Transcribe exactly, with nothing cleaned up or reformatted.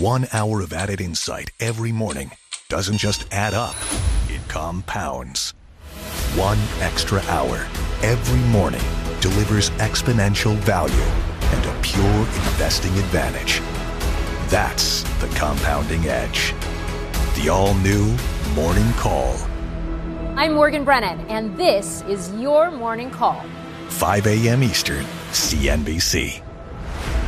One hour of added insight every morning doesn't just add up, it compounds. One extra hour every morning delivers exponential value and a pure investing advantage. That's the compounding edge. The all-new Morning Call. I'm Morgan Brennan, and this is your Morning Call. five a.m. Eastern, C N B C.